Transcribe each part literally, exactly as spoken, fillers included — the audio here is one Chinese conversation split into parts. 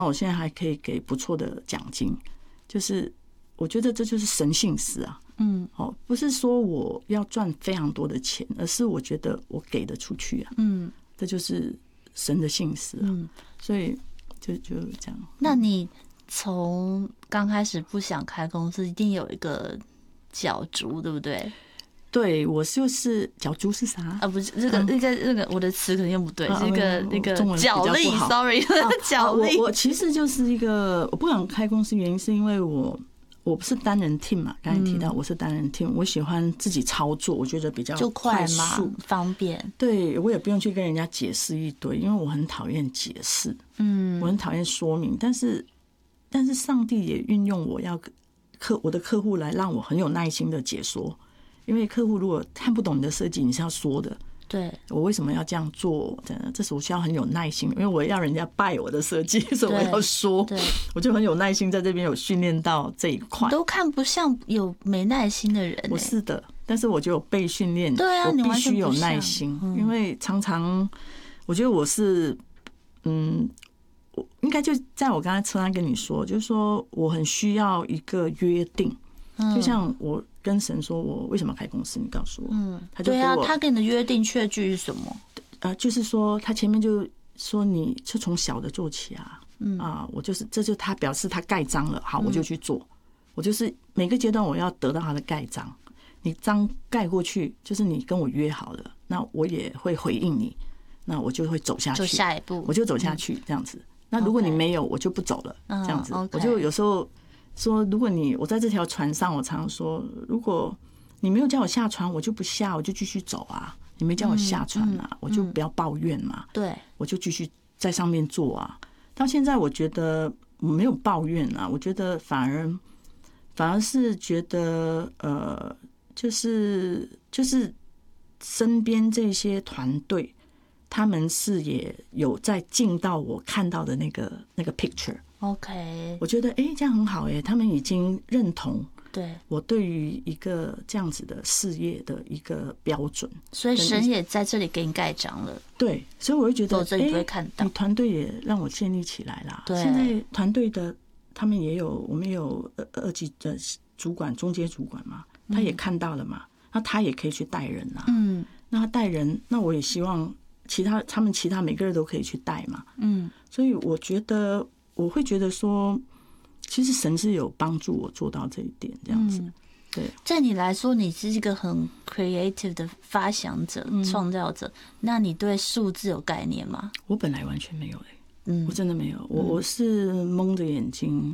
我现在还可以给不错的奖金，就是我觉得这就是神性死啊。嗯，哦，不是说我要赚非常多的钱，而是我觉得我给得出去啊。嗯，这就是神的性死啊。嗯，所以就就这样。 那你从刚开始不想开公司，一定有一个角逐，对不对？ 对，我就是角逐是啥啊？不是这个那个那个，我的词可能用不对，这个那个角力 ，sorry， 角力。 我我其实就是一个我不想开公司，原因是因为我我不是单人 team 嘛，刚才提到我是单人 team，我喜欢自己操作，我觉得比较就快嘛，方便。 对，我也不用去跟人家解释一堆，因为我很讨厌解释，嗯，我很讨厌说明，但是但是上帝也运用我要客我的客户来让我很有耐心的解说。因为客户如果看不懂你的设计，你是要说的。 对， 我为什么要这样做？这时我需要很有耐心，因为我要人家拜我的设计，所以我要说。对，我就很有耐心，在这边有训练到这一块。 都看不像有没耐心的人、欸。 我是的，但是我就有被训练。 对啊， 我必须有耐心，嗯、因为常常我觉得我是，嗯，我应该就在我刚才车上跟你说，就是说我很需要一个约定，嗯、就像我。跟神说，我为什么要开公司？你告诉我。嗯， 他就对啊，他跟你的约定确据是什么？ 呃，就是说，他前面就说，你就从小的做起啊。嗯啊，我就是，这就他表示他盖章了，好，我就去做。我就是每个阶段我要得到他的盖章，你章盖过去，就是你跟我约好了，那我也会回应你，那我就会走下去， 就下一步我就走下去这样子。那如果你没有，我就不走了，这样子。我就有时候。说，如果你我在这条船上，我常常说，如果你没有叫我下船，我就不下，我就继续走啊。你没叫我下船啊，嗯嗯、我就不要抱怨嘛。 对， 我就继续在上面做啊。到现在，我觉得我没有抱怨啊，我觉得反而反而是觉得呃，就是就是身边这些团队，他们是也有在进到我看到的那个那个 picture。OK， 我觉得哎、欸，这样很好哎、欸，他们已经认同对我对于一个这样子的事业的一个标准， 所以神也在这里给你盖章了。 对，所以我会觉得， 否则你不会看到。 你团队也让我建立起来啦。对，现在团队的他们也有，我们也有二级的主管、中阶主管嘛，他也看到了嘛，那他也可以去带人啊。嗯，那他带人，那我也希望其他他们其他每个人都可以去带嘛。嗯，所以我觉得。我会觉得说，其实神是有帮助我做到这一点，这样子。嗯、对， 在你来说，你是一个很 creative 的发想者、创、嗯、造者。那你对数字有概念吗？ 我本来完全没有哎、欸，嗯，我真的没有。我我是蒙着眼睛，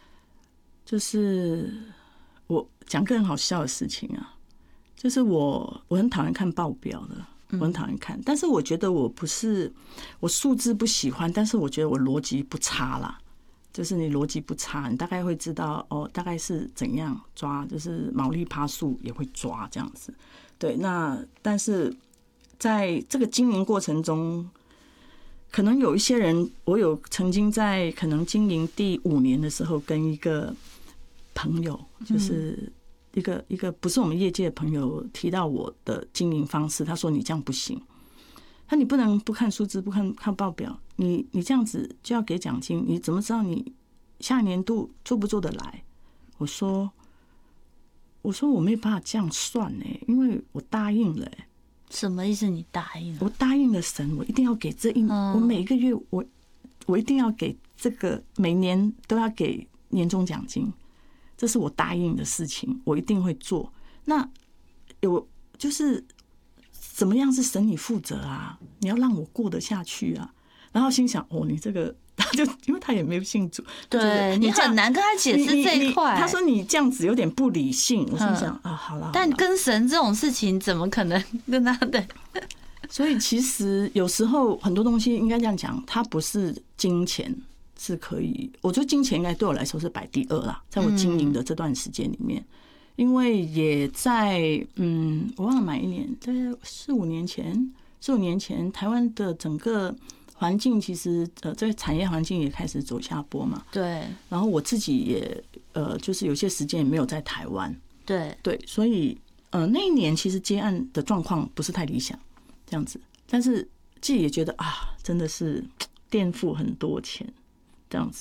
就是我讲个很好笑的事情啊，就是我我很讨厌看报表的。我很讨厌看，但是我觉得我不是我数字不喜欢，但是我觉得我逻辑不差啦。就是你逻辑不差，你大概会知道哦，大概是怎样抓，就是毛利趴数也会抓这样子。对，那但是在这个经营过程中，可能有一些人，我有曾经在可能经营第五年的时候，跟一个朋友就是。嗯一个一个不是我们业界的朋友提到我的经营方式，他说你这样不行，他你不能不看数字，不看看报表，你你这样子就要给奖金，你怎么知道你下年度做不做得来？我说我说我没有办法这样算哎、欸，因为我答应了、欸。 什么意思？你答应了？ 我答应了神，我一定要给这一，嗯、我每一个月我我一定要给这个，每年都要给年终奖金。这是我答应的事情，我一定会做。那有就是怎么样是神你负责啊？你要让我过得下去啊。然后心想，哦，你这个他就因为他也没有信主， 对你很难跟他解释这一块。 他说你这样子有点不理性。我心想啊，好了。 但跟神这种事情怎么可能跟他的？ 所以其实有时候很多东西应该这样讲，它不是金钱。是可以，我觉得金钱应该对我来说是摆第二啦，在我经营的这段时间里面，因为也在嗯，我忘了哪一年，在四五年前，四五年前，台湾的整个环境其实呃，这个产业环境也开始走下坡嘛。 对。然后我自己也呃，就是有些时间也没有在台湾。 对对，所以呃，那一年其实接案的状况不是太理想，这样子，但是自己也觉得啊，真的是垫付很多钱。 这样子。